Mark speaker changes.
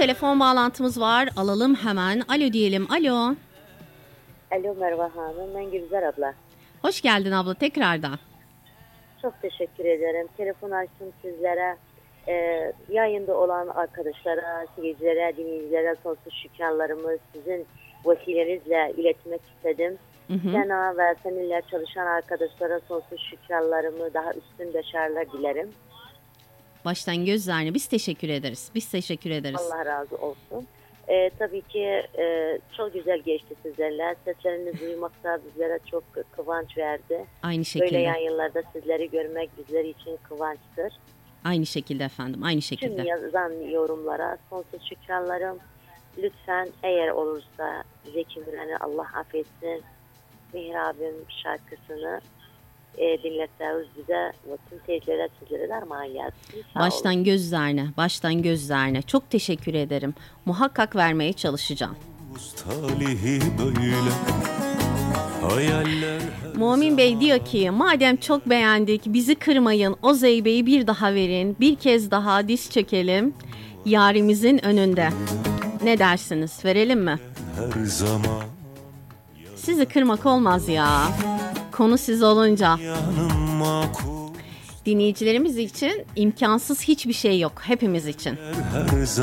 Speaker 1: telefon bağlantımız var. Alalım hemen. Alo diyelim. Alo.
Speaker 2: Alo Merve Hanım, ben Gülizar abla.
Speaker 1: Hoş geldin abla tekrardan.
Speaker 2: Çok teşekkür ederim. Telefon açtım sizlere. Yayında olan arkadaşlara, seyircilere, dinleyicilere sonsuz şükranlarımı sizin vesilenizle iletmek istedim. Sana ve seninle çalışan arkadaşlara sonsuz şükranlarımı, daha üstün başarılar dilerim.
Speaker 1: Baştan gözlerine biz teşekkür ederiz. Biz teşekkür ederiz.
Speaker 2: Allah razı olsun. Tabii ki çok güzel geçti sizlerle. Seslerinizi duymak da bizlere çok kıvanç verdi.
Speaker 1: Aynı şekilde.
Speaker 2: Böyle yayınlarda sizleri görmek bizler için kıvançtır.
Speaker 1: Aynı şekilde efendim. Aynı şekilde.
Speaker 2: Tüm yazan yorumlara sonsuz şükranlarım. Lütfen eğer olursa Zeki Müren'i Allah affetsin Mihrab'ın şarkısını dinletseniz bize ve tüm seyircilere sizlere de armağan gelsin.
Speaker 1: Baştan gözlerine, baştan gözlerine. Çok teşekkür ederim. Muhakkak vermeye çalışacağım. Mumin Bey diyor ki madem çok beğendik bizi kırmayın, o Zeybe'yi bir daha verin, bir kez daha diz çökelim yarimizin önünde. Ne dersiniz, verelim mi? Her zaman. Sizi kırmak olmaz ya, konu siz olunca. Dinleyicilerimiz için imkansız hiçbir şey yok, hepimiz için.